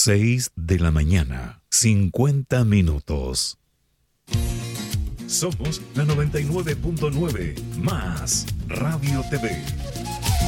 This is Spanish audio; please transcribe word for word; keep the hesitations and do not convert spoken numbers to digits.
Seis de la mañana, cincuenta minutos. Somos la noventa y nueve punto nueve, más Radio T V.